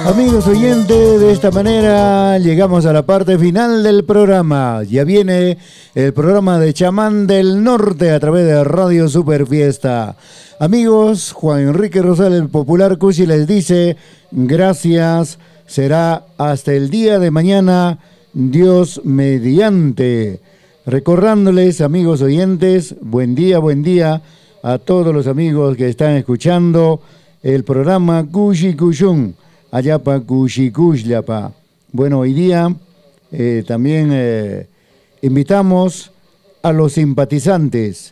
Amigos oyentes, de esta manera llegamos a la parte final del programa. Ya viene el programa de Chamán del Norte a través de Radio Super Fiesta. Amigos, Juan Enrique Rosales, el popular Cusi, les dice gracias. Será hasta el día de mañana, Dios mediante. Recordándoles, amigos oyentes, buen día a todos los amigos que están escuchando el programa Cushi Cushun. Allá pa Cushicushlapa. Bueno, hoy día también invitamos a los simpatizantes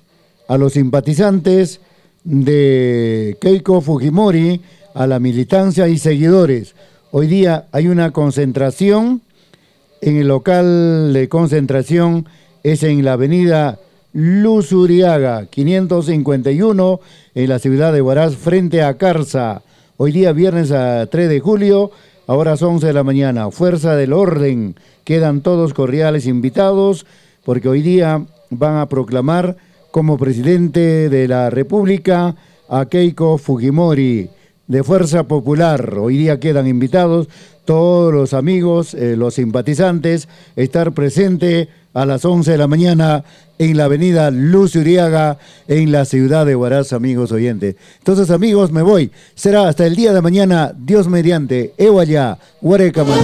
de Keiko Fujimori, a la militancia y seguidores. Hoy día hay una concentración en el local de concentración, es en la avenida Luz Uriaga, 551, en la ciudad de Huaraz, frente a Carza. Hoy día viernes a 3 de julio, ahora son 11 de la mañana. Fuerza del Orden, quedan todos cordiales invitados, porque hoy día van a proclamar como presidente de la República a Keiko Fujimori, de Fuerza Popular. Hoy día quedan invitados todos los amigos, los simpatizantes, estar presente a las 11 de la mañana en la avenida Luz Uriaga, en la ciudad de Huaraz, amigos oyentes. Entonces, amigos, me voy. Será hasta el día de mañana, Dios mediante. Ewaya, Huarecamán.